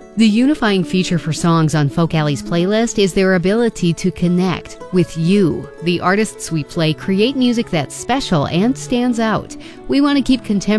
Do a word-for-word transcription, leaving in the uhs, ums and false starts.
The unifying feature for songs on Folk Alley's playlist is their ability to connect with you. The artists we play create music that's special and stands out. We want to keep contemporary